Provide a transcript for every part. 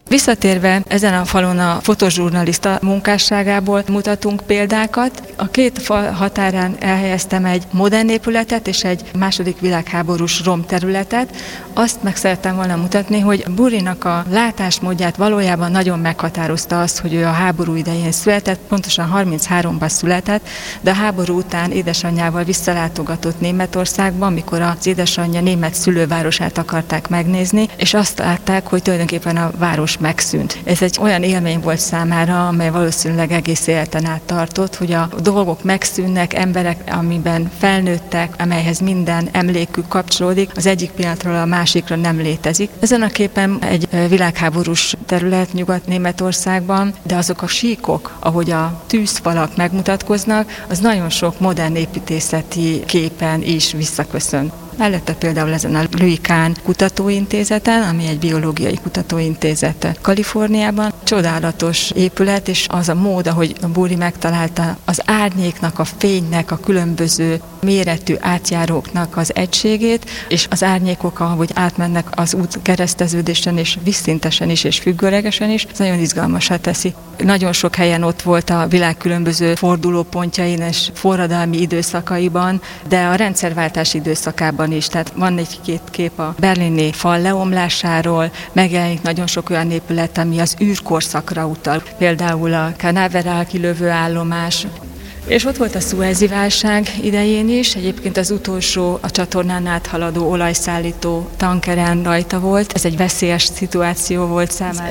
Visszatérve, ezen a falon a fotózsurnalista munkásságából mutatunk példákat. A két fal határán elhelyeztem egy modern épületet és egy második világháborús rom területet. Azt meg szerettem volna mutatni, hogy Burinak a látásmódját valójában nagyon meghatározta az, hogy ő a háború idején született, pontosan 33-ban született, de a háború után édesanyjával visszalátogatott Németországba, amikor az édesanyja német szülővárosát akarták megnézni, és azt látták, hogy tulajdonképpen a város megszűnt. Ez egy olyan élmény volt számára, amely valószínűleg egész életen át tartott, hogy a dolgok megszűnnek, emberek, amiben felnőttek, amelyhez minden emlékük kapcsolódik, az egyik pillanatról a másikra nem létezik. Ezen a képen egy világháborús terület Nyugat-Németországban, de azok a síkok, ahogy a tűzfalak megmutatkoznak, az nagyon sok modern építészeti képen is visszaköszön. Mellette például ezen a Louis Kahn kutatóintézeten, ami egy biológiai kutatóintézet Kaliforniában. Csodálatos épület, és az a mód, ahogy a Buri megtalálta az árnyéknak, a fénynek, a különböző méretű átjáróknak az egységét, és az árnyékok, ahogy átmennek az út kereszteződésen, és vízszintesen is, és függőlegesen is, ez nagyon izgalmassá teszi. Nagyon sok helyen ott volt a világ különböző fordulópontjain és forradalmi időszakaiban, de a rendszerváltás időszakában is. Tehát van egy-két kép a berlini fal leomlásáról, megjelenik nagyon sok olyan épület, ami az űrkorszakra utal. Például a Canaveral kilövő állomás. És ott volt a szuezi válság idején is, egyébként az utolsó a csatornán áthaladó olajszállító tankeren rajta volt. Ez egy veszélyes szituáció volt számára.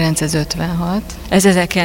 1956. Ez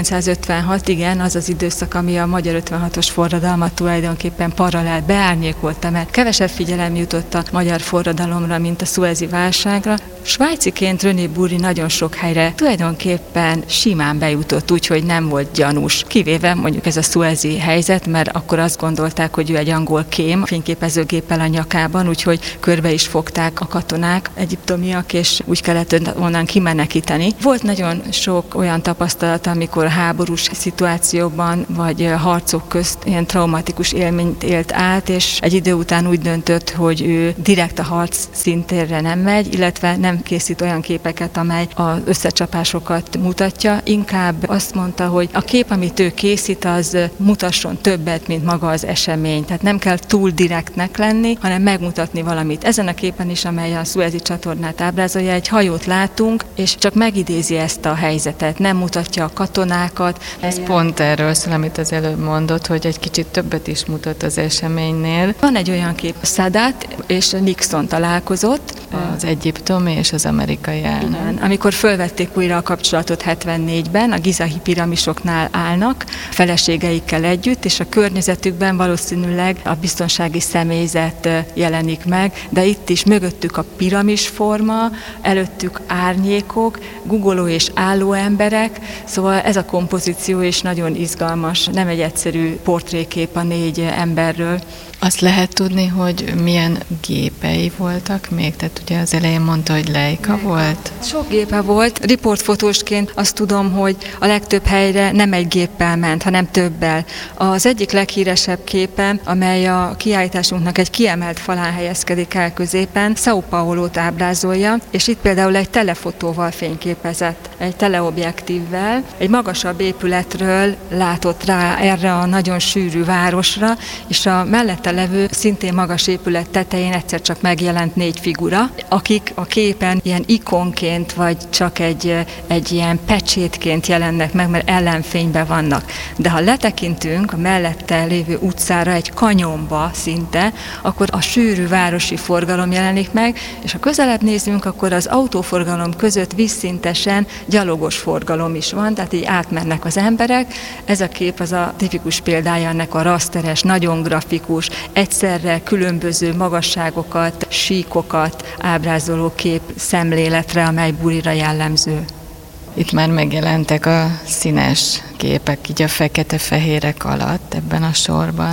1956, igen, az az időszak, ami a magyar 56-os forradalmat tulajdonképpen paralel beárnyékolta, mert kevesebb figyelem jutott a magyar forradalomra, mint a szuezi válságra. Svájciként René Buri nagyon sok helyre tulajdonképpen simán bejutott, úgyhogy nem volt gyanús. Kivéve mondjuk ez a szuezi helyzet, mert akkor azt gondolták, hogy ő egy angol kém fényképezőgéppel a nyakában, úgyhogy körbe is fogták a katonák, egyiptomiak, és úgy kellett onnan kimenekíteni. Volt nagyon sok olyan tapasztalat, amikor háborús szituációban vagy harcok közt ilyen traumatikus élményt élt át, és egy idő után úgy döntött, hogy ő direkt a harc szintérre nem megy, illetve nem készít olyan képeket, amely az összecsapásokat mutatja. Inkább azt mondta, hogy a kép, amit ő készít, az mutasson többet, mint maga az esemény. Tehát nem kell túl direktnek lenni, hanem megmutatni valamit. Ezen a képen is, amely a szuezi csatornát ábrázolja, egy hajót látunk, és csak megidézi ezt a helyzetet. Nem mutatja a katonákat. Ez pont erről szól, amit az előbb mondott, hogy egy kicsit többet is mutat az eseménynél. Van egy olyan kép, Sadat és Nixon találkozott. Az egyiptomi és az amerikai elnök. Igen, amikor fölvették újra a kapcsolatot 74-ben, a Gizai piramisoknál állnak, feleségeikkel együtt, és a környezetükben valószínűleg a biztonsági személyzet jelenik meg, de itt is mögöttük a piramisforma, előttük árnyékok, guggoló és álló emberek, szóval ez a kompozíció is nagyon izgalmas, nem egy egyszerű portrékép a 4 emberről. Azt lehet tudni, hogy milyen gépei voltak még? Tehát ugye az elején mondta, hogy Leica volt? Sok gépe volt. Riportfotósként azt tudom, hogy a legtöbb helyre nem egy géppel ment, hanem többel. Az egyik leghíresebb képe, amely a kiállításunknak egy kiemelt falán helyezkedik el középen, São Paulo-t ábrázolja, és itt például egy telefotóval fényképezett, egy teleobjektívvel, egy magasabb épületről látott rá erre a nagyon sűrű városra, és a mellette levő, szintén magas épület tetején egyszer csak megjelent 4 figura, akik a képen ilyen ikonként, vagy csak egy ilyen pecsétként jelennek meg, mert ellenfényben vannak. De ha letekintünk a mellette lévő utcára, egy kanyonba szinte, akkor a sűrű városi forgalom jelenik meg, és ha közelebb nézünk, akkor az autóforgalom között vízszintesen gyalogos forgalom is van, tehát így átmennek az emberek. Ez a kép az a tipikus példája ennek a rasteres, nagyon grafikus, egyszerre különböző magasságokat, síkokat ábrázoló kép szemléletre, amely Burira jellemző. Itt már megjelentek a színes képek, így a fekete-fehérek alatt ebben a sorban.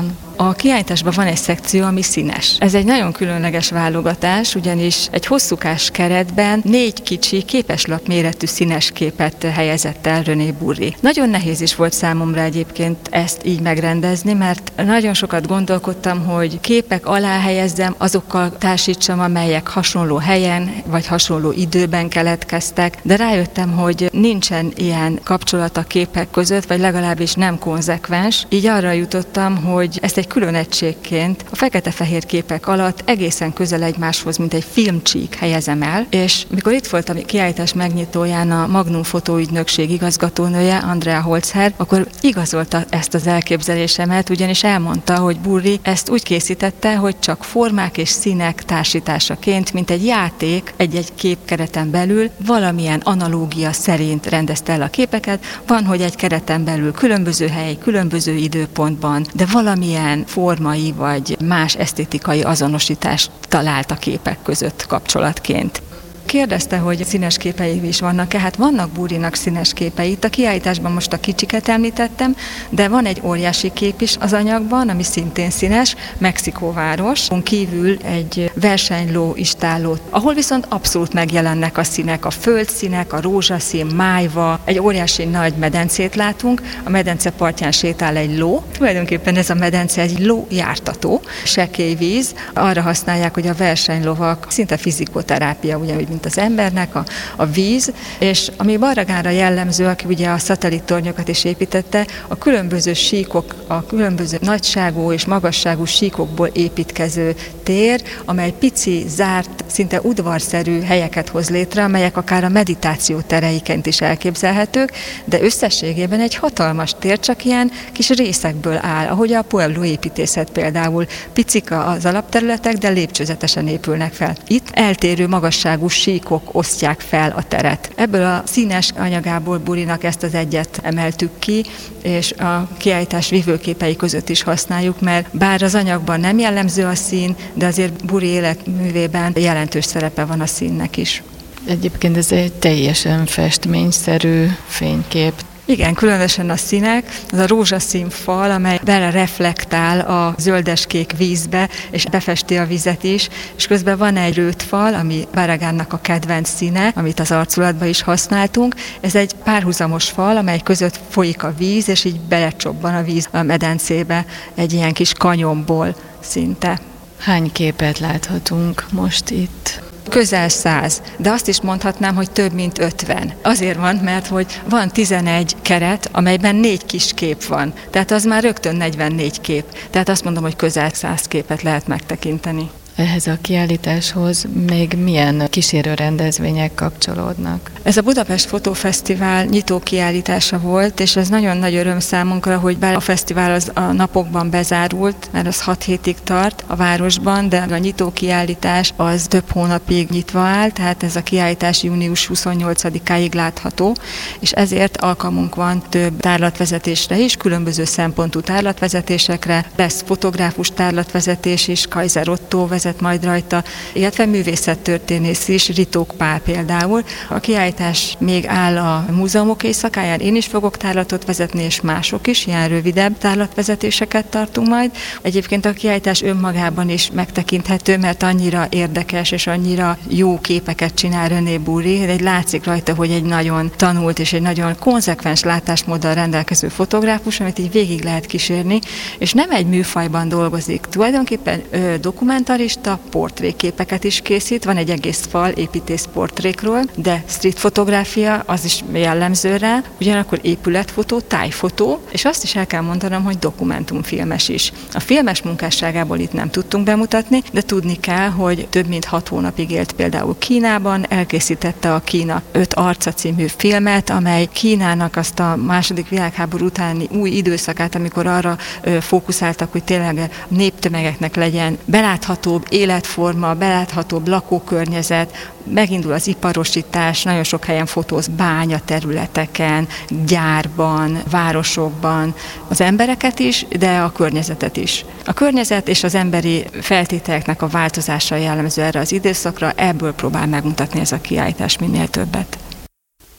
A kiállításban van egy szekció, ami színes. Ez egy nagyon különleges válogatás, ugyanis egy hosszúkás keretben 4 kicsi képeslap méretű színes képet helyezett el René Burri. Nagyon nehéz is volt számomra egyébként ezt így megrendezni, mert nagyon sokat gondolkodtam, hogy képek alá helyezzem, azokkal társítsam, amelyek hasonló helyen vagy hasonló időben keletkeztek, de rájöttem, hogy nincsen ilyen kapcsolat a képek között, vagy legalábbis nem konzekvens. Így arra jutottam, hogy ezt egy külön egységként a fekete-fehér képek alatt egészen közel egymáshoz, mint egy filmcsík helyezem el, és mikor itt voltam a kiállítás megnyitóján a Magnum fotóügynökség igazgatónője, Andrea Holzherr, akkor igazolta ezt az elképzelésemet, ugyanis elmondta, hogy Burri ezt úgy készítette, hogy csak formák és színek társításaként, mint egy játék egy-egy képkereten belül valamilyen analógia szerint rendezte el a képeket. Van, hogy egy kereten belül különböző hely, különböző időpontban, de valamilyen formai vagy más esztétikai azonosítást talált a képek között kapcsolatként. Kérdezte, hogy színes képei is vannak-e. Hát vannak Burrinak színes képei. Itt a kiállításban most a kicsiket említettem, de van egy óriási kép is az anyagban, ami szintén színes, Mexikóváros. Kívül egy versenyló istálló, ahol viszont abszolút megjelennek a színek, a földszínek, a rózsaszín, májva, egy óriási nagy medencét látunk, a medence partján sétál egy ló. Tulajdonképpen ez a medence egy lójártató, sekély víz. Arra használják, hogy a versenylovak, szinte fizikoterápia, ugyanúgy, mint az embernek, a víz, és ami Barragánra jellemző, aki ugye a szatellittornyokat is építette, a különböző síkok, a különböző nagyságú és magasságú síkokból építkező tér, amely pici, zárt, szinte udvarszerű helyeket hoz létre, amelyek akár a meditáció tereiként is elképzelhetők, de összességében egy hatalmas tér, csak ilyen kis részekből áll, ahogy a Pueblo építészet például. Picika az alapterületek, de lépcsőzetesen épülnek fel. Itt eltérő magasságú síkok osztják fel a teret. Ebből a színes anyagából Burrinak ezt az egyet emeltük ki, és a kiállítás vívőképei között is használjuk, mert bár az anyagban nem jellemző a szín, de azért Burri életművében jelentős szerepe van a színnek is. Egyébként ez egy teljesen festményszerű fénykép. Igen, különösen a színek, az a rózsaszín fal, amely bele reflektál a zöldeskék vízbe, és befesti a vizet is, és közben van egy rőtfal, ami Barragánnak a kedvenc színe, amit az arculatban is használtunk. Ez egy párhuzamos fal, amely között folyik a víz, és így belecsobban a víz a medencébe egy ilyen kis kanyomból szinte. Hány képet láthatunk most itt? Közel 100, de azt is mondhatnám, hogy több mint 50. Azért van, mert hogy van 11 keret, amelyben 4 kis kép van. Tehát az már rögtön 44 kép. Tehát azt mondom, hogy közel 100 képet lehet megtekinteni. Ehhez a kiállításhoz még milyen kísérő rendezvények kapcsolódnak? Ez a Budapest Fotófesztivál nyitó kiállítása volt, és ez nagyon nagy öröm számunkra, hogy bár a fesztivál az a napokban bezárult, mert az 6 hétig tart a városban, de a nyitó kiállítás az több hónapig nyitva áll, tehát ez a kiállítás június 28-áig látható, és ezért alkalmunk van több tárlatvezetésre is, különböző szempontú tárlatvezetésekre. Lesz fotográfus tárlatvezetés is, Kaiser Otto vezet majd rajta, illetve művészettörténész is, Ritók Pál például. A kiállítás még áll a múzeumok éjszakáján, én is fogok tárlatot vezetni, és mások is, ilyen rövidebb tárlatvezetéseket tartunk majd. Egyébként a kiállítás önmagában is megtekinthető, mert annyira érdekes és annyira jó képeket csinál René Burri, egy látszik rajta, hogy egy nagyon tanult és egy nagyon konzekvens látásmóddal rendelkező fotográfus, amit így végig lehet kísérni, és nem egy műfajban dolgozik. Tulajdonképpen dokumentarista, portréképeket is készít, van egy egész fal építészportrékról, de street fotográfia az is jellemző rá, ugyanakkor épületfotó, tájfotó, és azt is el kell mondanom, hogy dokumentumfilmes is. A filmes munkásságából itt nem tudtunk bemutatni, de tudni kell, hogy több mint 6 hónapig élt például Kínában, elkészítette a Kína 5 arca című filmet, amely Kínának azt a II. Világháború utáni új időszakát, amikor arra fókuszáltak, hogy tényleg néptömegeknek legyen beláthatóbb életforma, beláthatóbb lakókörnyezet, megindul az iparosítás, nagyon sok helyen fotóz bányaterületeken, gyárban, városokban, az embereket is, de a környezetet is. A környezet és az emberi feltételeknek a változása jellemző erre az időszakra, ebből próbál megmutatni ez a kiállítás minél többet.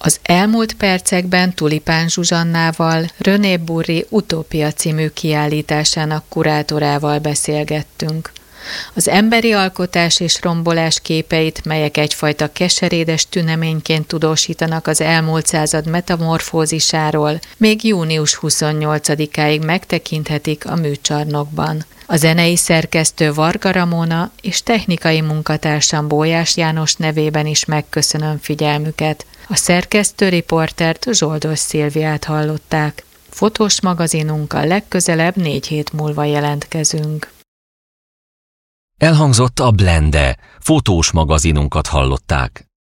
Az elmúlt percekben Tulipán Zsuzsannával René Burri Utópia című kiállításának kurátorával beszélgettünk. Az emberi alkotás és rombolás képeit, melyek egyfajta keserédes tüneményként tudósítanak az elmúlt század metamorfózisáról, még június 28-áig megtekinthetik a műcsarnokban. A zenei szerkesztő Varga Ramona és technikai munkatársam Bólyás János nevében is megköszönöm figyelmüket. A szerkesztő riportert, Zsoldos Szilviát hallották. Fotós magazinunkkal legközelebb 4 hét múlva jelentkezünk. Elhangzott a Blende, fotós magazinunkat hallották.